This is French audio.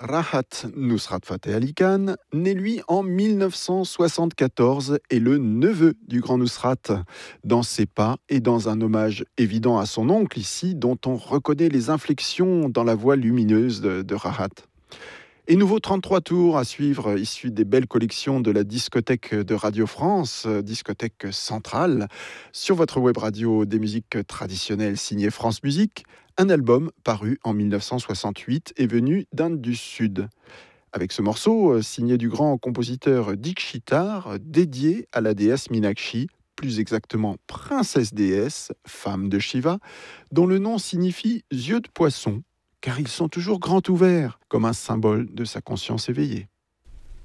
Rahat Nusrat Fateh Ali Khan, né lui en 1974, est le neveu du grand Nusrat. Dans ses pas et dans un hommage évident à son oncle ici, dont on reconnaît les inflexions dans la voix lumineuse de Rahat. Et nouveau 33 tours à suivre, issus des belles collections de la discothèque de Radio France, discothèque centrale, sur votre web radio des musiques traditionnelles signées France Musique. Un album paru en 1968 est venu d'Inde du Sud. Avec ce morceau, signé du grand compositeur Dikshitar, dédié à la déesse Minakshi, plus exactement princesse déesse, femme de Shiva, dont le nom signifie yeux de poisson, car ils sont toujours grands ouverts, comme un symbole de sa conscience éveillée.